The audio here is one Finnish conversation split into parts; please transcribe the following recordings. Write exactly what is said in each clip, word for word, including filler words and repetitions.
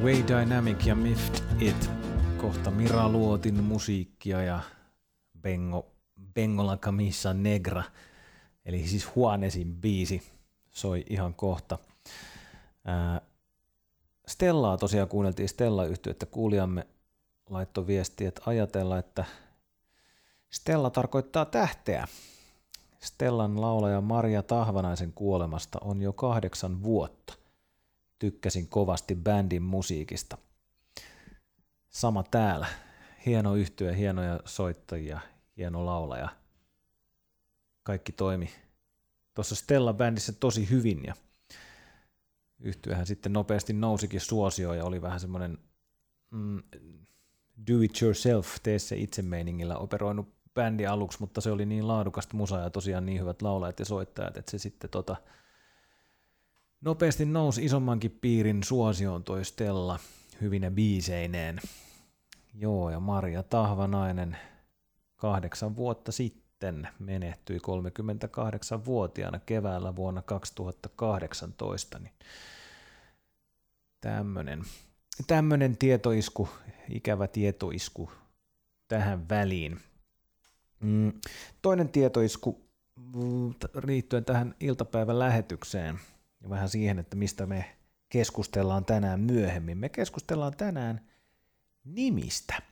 Way Dynamic ja Miffed It. Kohta Mira Luotin musiikkia ja Bengo, Bengo la Camisa Negra, eli siis Juanesin biisi, soi ihan kohta. Ää, Stellaa tosiaan kuunneltiin, Stella-yhtyettä, kuulijamme laittoi viestiä, että ajatella, että Stella tarkoittaa tähteä. Stellan laulaja Maria Tahvanaisen kuolemasta on jo kahdeksan vuotta. Tykkäsin kovasti bändin musiikista. Sama täällä. Hieno yhtye, hienoja soittajia, hieno laulaja. Kaikki toimi tuossa Stella-bändissä tosi hyvin ja yhtyehän sitten nopeasti nousikin suosioon ja oli vähän semmoinen mm, do it yourself, tee se itse meiningillä operoinut bändi aluksi, mutta se oli niin laadukasta musaa ja tosiaan niin hyvät laulajat ja soittajat, että se sitten tota, nopeasti nousi isommankin piirin suosioon toi Stella hyvinä biiseineen. Joo, ja Maria Tahvanainen kahdeksan vuotta sitten menehtyi kolmekymmentäkahdeksanvuotiaana keväällä vuonna kaksituhattakahdeksantoista. Niin tämmönen, tämmönen tietoisku, ikävä tietoisku tähän väliin. Mm, toinen tietoisku liittyen tähän iltapäivän lähetykseen ja vähän siihen, että mistä me keskustellaan tänään myöhemmin. Me keskustellaan tänään nimistä.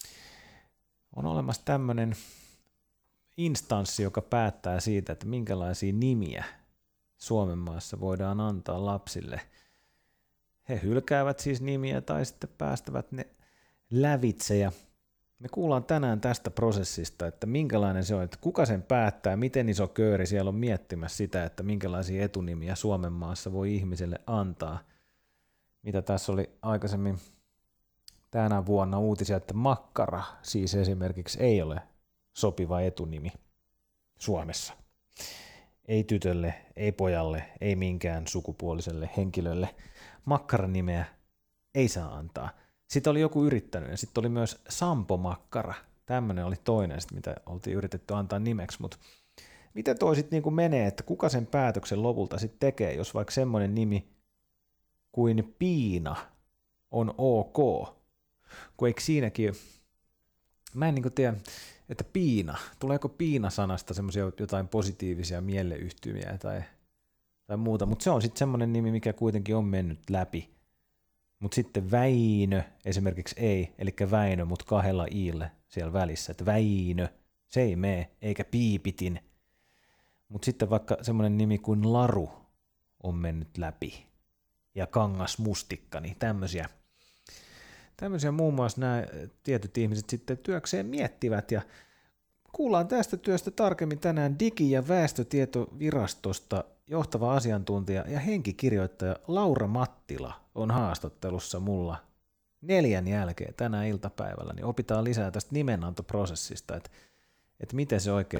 On olemassa tämmöinen instanssi, joka päättää siitä, että minkälaisia nimiä Suomen maassa voidaan antaa lapsille. He hylkäävät siis nimiä tai sitten päästävät ne lävitse ja me kuullaan tänään tästä prosessista, että minkälainen se on, että kuka sen päättää, miten iso kööri siellä on miettimässä sitä, että minkälaisia etunimiä Suomen maassa voi ihmiselle antaa. Mitä tässä oli aikaisemmin tänä vuonna uutisia, että makkara siis esimerkiksi ei ole sopiva etunimi Suomessa. Ei tytölle, ei pojalle, ei minkään sukupuoliselle henkilölle. Makkaranimeä ei saa antaa. Sitten oli joku yrittänyt ja sitten oli myös Sampo Makkara. Tämmöinen oli toinen, sit, mitä oltiin yritetty antaa nimeksi. Mutta miten toi sitten niinku menee, että kuka sen päätöksen lopulta sitten tekee, jos vaikka semmoinen nimi kuin Piina on ok? Kun eikö siinäkin, mä en niinku tiedä, että Piina, tuleeko Piina-sanasta semmoisia jotain positiivisia mieleyhtymiä tai, tai muuta, mutta se on sitten semmoinen nimi, mikä kuitenkin on mennyt läpi. Mutta sitten Väinö esimerkiksi ei, eli Väinö, mutta kahdella iille siellä välissä, että Väinö, se ei mene, eikä Piipitin. Mutta sitten vaikka semmoinen nimi kuin Laru on mennyt läpi, ja Kangas Mustikka, niin tämmöisiä. Tämmöisiä muun muassa nämä tietyt ihmiset sitten työkseen miettivät, ja kuullaan tästä työstä tarkemmin tänään Digi- ja väestötietovirastosta johtava asiantuntija ja henkikirjoittaja Laura Mattila on haastattelussa mulla neljän jälkeen tänä iltapäivällä, niin opitaan lisää tästä nimenantoprosessista, että, että miten se oikein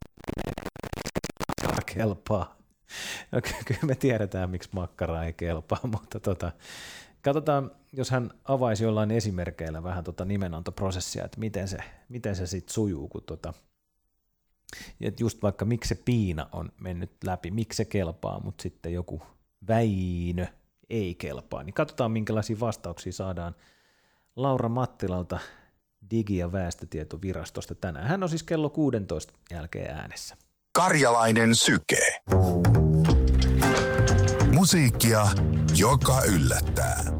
kelpaa. No, kyllä me tiedetään, miksi makkara ei kelpaa, mutta tota, katsotaan, jos hän avaisi jollain esimerkkeillä vähän tota nimenantoprosessia, että miten se, miten se sitten sujuu, kun tota, että just vaikka miksi se Piina on mennyt läpi, miksi se kelpaa, mutta sitten joku Väinö ei kelpaa, niin katsotaan minkälaisia vastauksia saadaan Laura Mattilalta Digi- ja väestötietovirastosta tänään. Hän on siis kello kuusitoista jälkeen äänessä. Karjalainen syke. Musiikkia, joka yllättää.